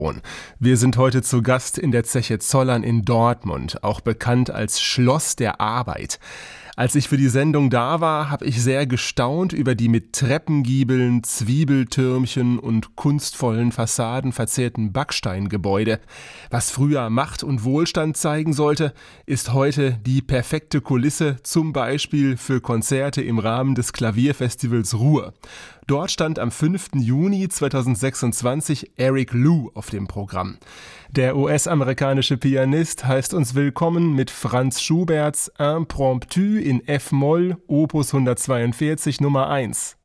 Und wir sind heute zu Gast in der Zeche Zollern in Dortmund, auch bekannt als Schloss der Arbeit. Als ich für die Sendung da war, habe ich sehr gestaunt über die mit Treppengiebeln, Zwiebeltürmchen und kunstvollen Fassaden verzierten Backsteingebäude. Was früher Macht und Wohlstand zeigen sollte, ist heute die perfekte Kulisse, zum Beispiel für Konzerte im Rahmen des Klavierfestivals Ruhr. Dort stand am 5. Juni 2026 Eric Liu auf dem Programm. Der US-amerikanische Pianist heißt uns willkommen mit Franz Schuberts Impromptu in F-Moll, Opus 142 Nummer 1.